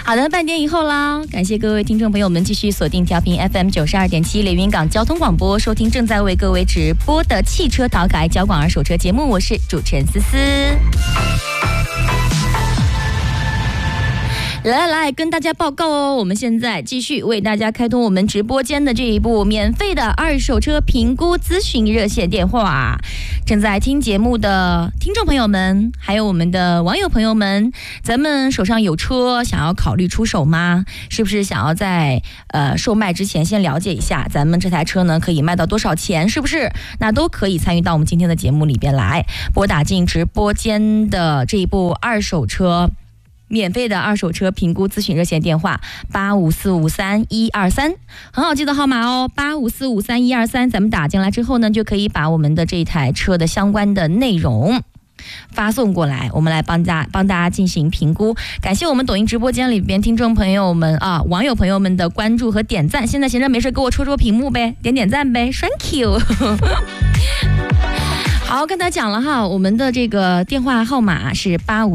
好的，半点以后啦，感谢各位听众朋友们继续锁定调频 FM 92.7连云港交通广播，收听正在为各位直播的汽车淘改交广二手车节目，我是主持人思思。来跟大家报告哦，我们现在继续为大家开通我们直播间的这一部免费的二手车评估咨询热线电话。正在听节目的听众朋友们，还有我们的网友朋友们，咱们手上有车想要考虑出手吗？是不是想要在售卖之前先了解一下咱们这台车呢可以卖到多少钱，是不是？那都可以参与到我们今天的节目里边来，拨打进直播间的这一部二手车免费的二手车评估咨询热线电话85453123，很好记的号码哦，85453123。咱们打进来之后呢，就可以把我们的这台车的相关的内容发送过来，我们来帮大家进行评估。感谢我们抖音直播间里边听众朋友们啊，网友朋友们的关注和点赞。现在闲着没事给我戳屏幕呗，点赞呗 ，Thank you 。好，跟大家讲了哈，我们的这个电话号码是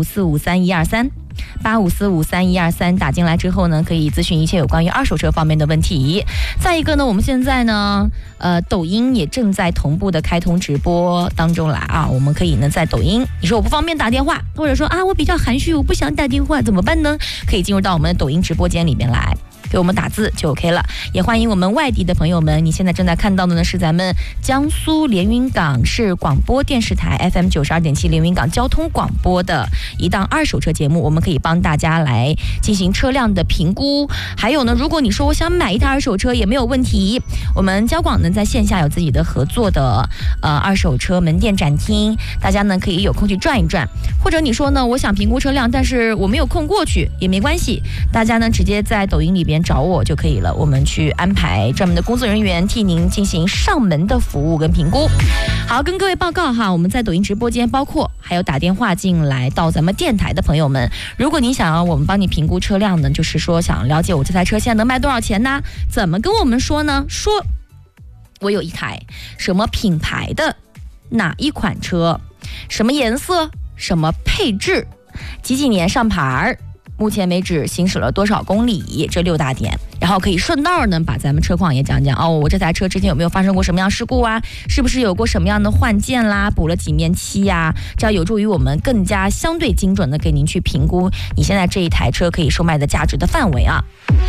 85453123，85453123，打进来之后呢，可以咨询一切有关于二手车方面的问题。再一个呢，我们现在呢，抖音也正在同步的开通直播当中来啊，我们可以呢在抖音，你说我不方便打电话，或者说啊我比较含蓄，我不想打电话，怎么办呢？可以进入到我们的抖音直播间里面来，给我们打字就 OK 了。也欢迎我们外地的朋友们，你现在正在看到的呢是咱们江苏连云港市广播电视台 FM 92.7连云港交通广播的一档二手车节目，我们可以帮大家来进行车辆的评估。还有呢，如果你说我想买一台二手车也没有问题，我们交广呢在线下有自己的合作的二手车门店展厅，大家呢可以有空去转一转。或者你说呢，我想评估车辆，但是我没有空过去也没关系，大家呢直接在抖音里边找我就可以了，我们去安排专门的工作人员替您进行上门的服务跟评估。好，跟各位报告哈，我们在抖音直播间，包括还有打电话进来到咱们电台的朋友们，如果您想要我们帮你评估车辆呢，就是说想了解我这台车现在能卖多少钱呢？怎么跟我们说呢？说我有一台什么品牌的哪一款车，什么颜色，什么配置，几年上牌，目前为止行驶了多少公里，这6大点，然后可以顺道呢把咱们车况也讲讲哦，我这台车之前有没有发生过什么样事故啊，是不是有过什么样的换件啦，补了几面漆呀，这样有助于我们更加相对精准的给您去评估你现在这一台车可以售卖的价值的范围啊。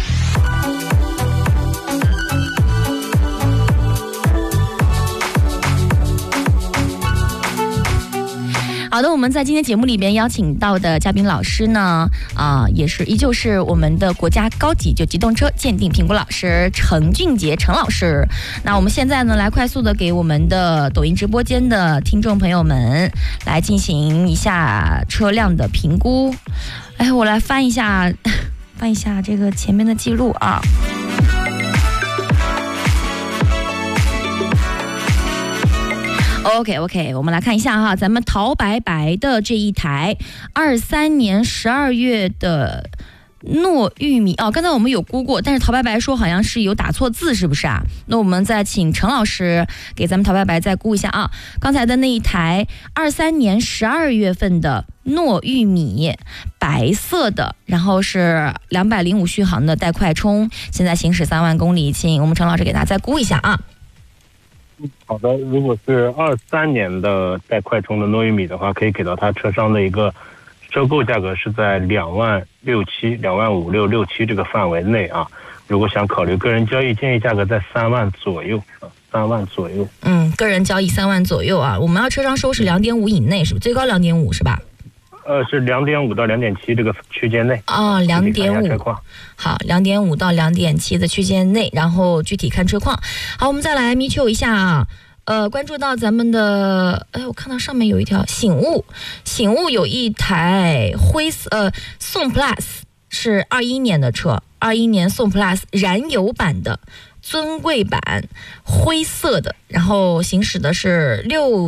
好的，我们在今天节目里边邀请到的嘉宾老师呢，也是依旧是我们的国家高级机动车鉴定评估老师程俊杰程老师。那我们现在呢，来快速的给我们的抖音直播间的听众朋友们来进行一下车辆的评估。哎，我来翻一下这个前面的记录啊。OK， 我们来看一下哈，咱们陶白白的这一台23年12月的糯玉米哦，刚才我们有估过，但是陶白白说好像是有打错字，是不是啊？那我们再请程老师给咱们陶白白再估一下啊。刚才的那一台23年12月份的糯玉米，白色的，然后是205续航的带快充，现在行驶3万公里，请我们程老师给大家再估一下啊。 好的，如果是23年的带快充的糯玉米的话，可以给到它车商的一个收购价格是在26700、25667这个范围内啊。如果想考虑个人交易，建议价格在3万左右啊，3万左右。个人交易3万左右啊。我们要车商收是2.5以内，是不是？最高2.5是吧？是2.5到2.7这个区间内啊，2.5。好，2.5到2.7的区间内，然后具体看车况。好，我们再来咪求一下啊。关注到咱们的，我看到上面有一条醒悟有一台灰色宋 Plus 是21年的车，21年宋 Plus 燃油版的尊贵版，灰色的，然后行驶的是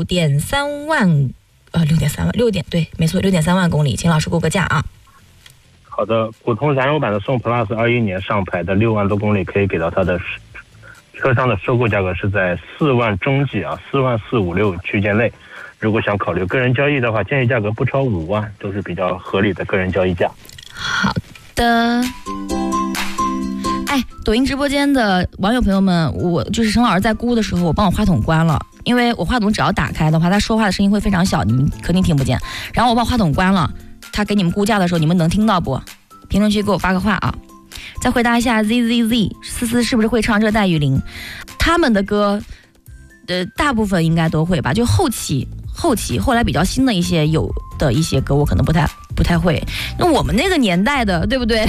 6.3万。对，没错，6.3万公里，请老师估个价啊。 好的，普通燃油版的宋 Plus 21年上牌的6万多公里，可以给到它的车商的收购价格是在4万中级啊，44456区间内。如果想考虑个人交易的话，建议价格不超5万，都是比较合理的个人交易价。 好的。哎，抖音直播间的网友朋友们，我就是陈老师在估的时候，我帮我话筒关了，因为我话筒只要打开的话，他说话的声音会非常小，你们肯定听不见。然后我把话筒关了，他给你们估价的时候，你们能听到不？评论区给我发个话啊！再回答一下 ZZZ， 思思是不是会唱《热带雨林》？他们的歌，大部分应该都会吧，就后来比较新的一些有的一些歌，我可能不太会。那我们那个年代的，对不对？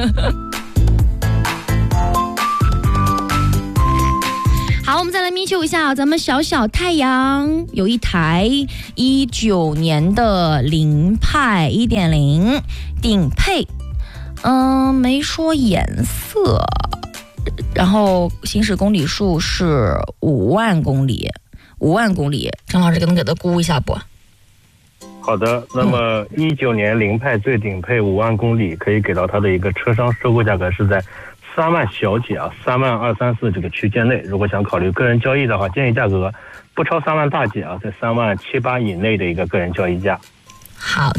好，我们再来咪秀一下咱们小小太阳有一台19年的凌派 1.0 顶配，没说颜色，然后行驶公里数是5万公里。张老师能给他估一下不？ 好的，那么19年凌派最顶配5万公里，可以给到它的一个车商收购价格是在3万小几啊，3万234这个区间内。如果想考虑个人交易的话，建议价格不超3万大几啊，在3万7、8以内的一个个人交易价。 好。